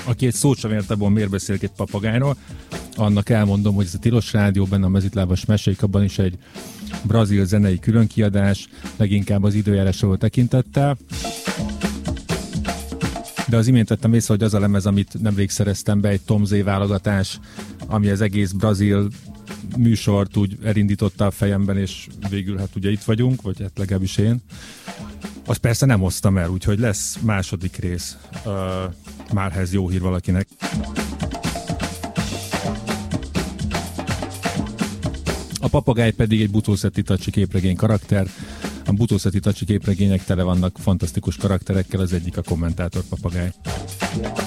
aki egy szót sem ért abban, miért beszélek egy papagájról, annak elmondom, hogy ez a Tilos Rádió, benne a Mezitlábas Mesék, abban is egy brazil zenei különkiadás, leginkább az időjárásról tekintettel. De az imént vettem észre, hogy az a lemez, amit nemrég szereztem be, egy Tom Z válogatás, ami az egész brazil műsort úgy elindította a fejemben, és végül hát ugye itt vagyunk, vagy hát legalábbis én. Azt persze nem hoztam el, úgyhogy lesz második rész. Már ez jó hír valakinek. A papagáj pedig egy Butószer Titacsi képregény karakter. A Butószer Titacsi képregények tele vannak fantasztikus karakterekkel, az egyik a kommentátor papagáj.